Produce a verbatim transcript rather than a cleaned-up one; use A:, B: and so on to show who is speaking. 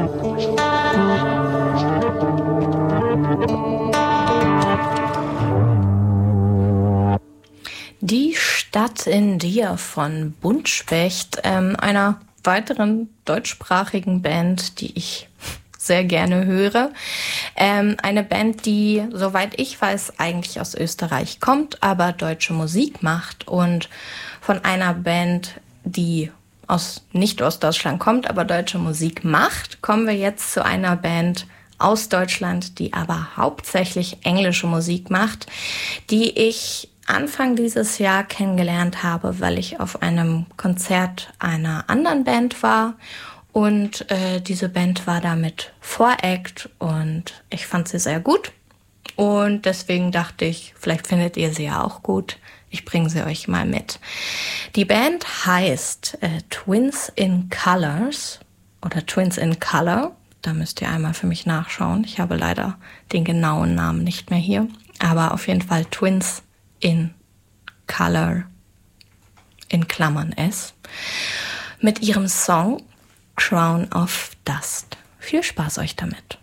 A: Die Stadt in dir von Buntspecht, ähm, einer weiteren deutschsprachigen Band, die ich sehr gerne höre. Ähm, eine Band, die, soweit ich weiß, eigentlich aus Österreich kommt, aber deutsche Musik macht. Und von einer Band, die aus nicht aus Deutschland kommt, aber deutsche Musik macht, kommen wir jetzt zu einer Band aus Deutschland, die aber hauptsächlich englische Musik macht, die ich Anfang dieses Jahr kennengelernt habe, weil ich auf einem Konzert einer anderen Band war und äh, diese Band war da mit Voract und ich fand sie sehr gut und deswegen dachte ich, vielleicht findet ihr sie ja auch gut. Ich bringe sie euch mal mit. Die Band heißt äh, Twins in Colors oder Twins in Color. Da müsst ihr einmal für mich nachschauen. Ich habe leider den genauen Namen nicht mehr hier, aber auf jeden Fall Twins in Color, in Klammern S, mit ihrem Song Crown of Dust. Viel Spaß euch damit.